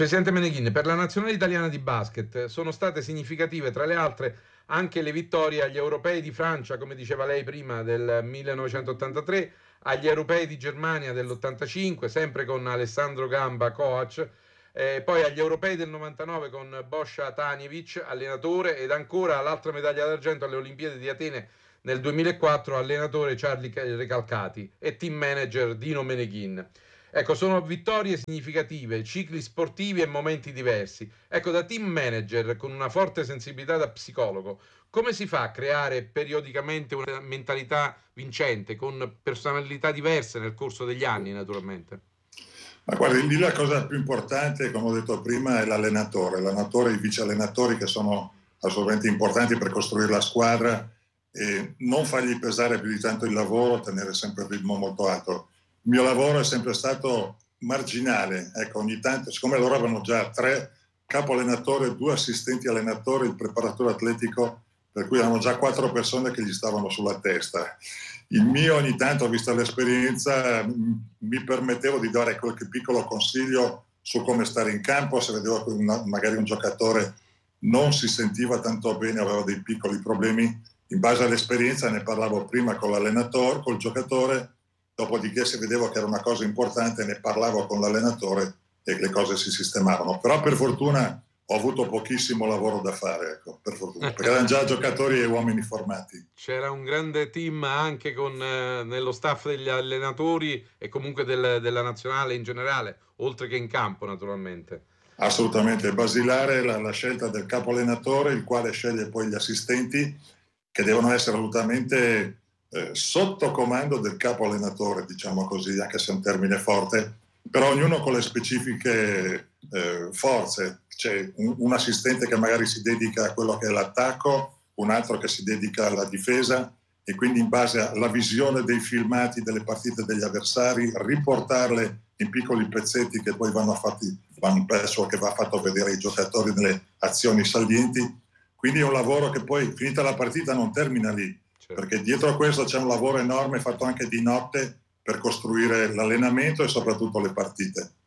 Presidente Meneghin, per la nazionale italiana di basket sono state significative, tra le altre, anche le vittorie agli europei di Francia, come diceva lei prima, del 1983, agli europei di Germania dell'85, sempre con Alessandro Gamba, coach, poi agli europei del 99 con Boscia Tanjevic, allenatore, ed ancora l'altra medaglia d'argento alle Olimpiadi di Atene nel 2004, allenatore Charlie Recalcati e team manager Dino Meneghin. Ecco, sono vittorie significative, cicli sportivi e momenti diversi. Ecco, da team manager con una forte sensibilità da psicologo, come si fa a creare periodicamente una mentalità vincente, con personalità diverse nel corso degli anni, naturalmente? Ma guardi, lì la cosa più importante, come ho detto prima, è l'allenatore e i vice allenatori, che sono assolutamente importanti per costruire la squadra e non fargli pesare più di tanto il lavoro, tenere sempre il ritmo molto alto. Il mio lavoro è sempre stato marginale, ecco, ogni tanto, siccome loro avevano già 3 capo allenatore, 2 assistenti allenatori, il preparatore atletico, per cui erano già 4 persone che gli stavano sulla testa. Il mio, ogni tanto, vista l'esperienza, mi permettevo di dare qualche piccolo consiglio su come stare in campo, se vedevo che magari un giocatore non si sentiva tanto bene, aveva dei piccoli problemi. In base all'esperienza ne parlavo prima con l'allenatore, col giocatore, dopodiché se vedevo che era una cosa importante ne parlavo con l'allenatore e le cose si sistemavano. Però per fortuna ho avuto pochissimo lavoro da fare, ecco, per fortuna, perché erano già giocatori e uomini formati. C'era un grande team anche nello staff degli allenatori e comunque della nazionale in generale, oltre che in campo, naturalmente. Assolutamente, è basilare la scelta del capo allenatore, il quale sceglie poi gli assistenti, che devono essere assolutamente sotto comando del capo allenatore, diciamo così, anche se è un termine forte, però ognuno con le specifiche forze. C'è un assistente che magari si dedica a quello che è l'attacco, un altro che si dedica alla difesa, e quindi in base alla visione dei filmati delle partite degli avversari, riportarle in piccoli pezzetti che poi vanno presso, che va fatto vedere ai giocatori nelle azioni salienti. Quindi è un lavoro che poi, finita la partita, non termina lì, certo, perché dietro a questo c'è un lavoro enorme fatto anche di notte per costruire l'allenamento e soprattutto le partite.